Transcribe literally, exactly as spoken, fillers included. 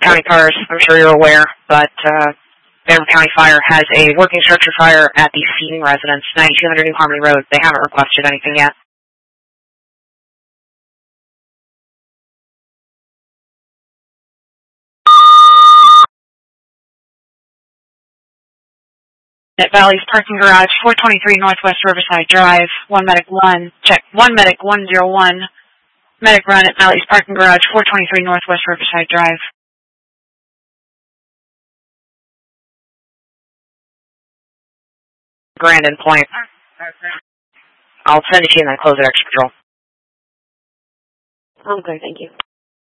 county cars, I'm sure you're aware, but uh, Vanderbilt County Fire has a working structure fire at the Seaton residence, ninety-two hundred New Harmony Road. They haven't requested anything yet. At Valley's Parking Garage, four twenty-three Northwest Riverside Drive, one medic one, check, one medic one zero one, medic run at Valley's Parking Garage, four twenty-three Northwest Riverside Drive. Grandin Point. I'll send it to you and then close it extra patrol. Okay, thank you.